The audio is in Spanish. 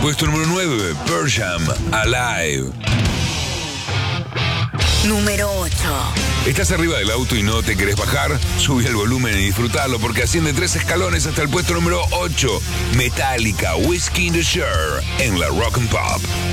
Puesto número 9, Pearl Jam, Alive. Número 8. ¿Estás arriba del auto y no te querés bajar? Sube el volumen y disfrutalo porque asciende 3 escalones hasta el puesto número 8. Metallica, Whiskey in the Jar, en la Rock and Pop.